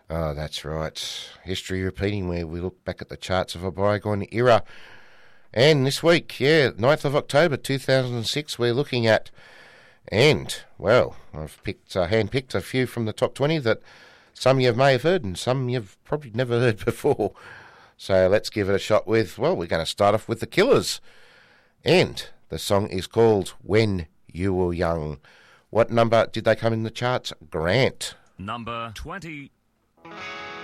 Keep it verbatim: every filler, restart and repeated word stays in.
Oh, that's right. History repeating, where we look back at the charts of a bygone era. And this week, yeah, ninth of October two thousand six, we're looking at, and, well, I've picked, uh, hand-picked a few from the top twenty that some you may have heard and some you've probably never heard before. So let's give it a shot with, well, we're going to start off with The Killers. And the song is called When You Were Young. What number did they come in the charts? Grant. Number twenty.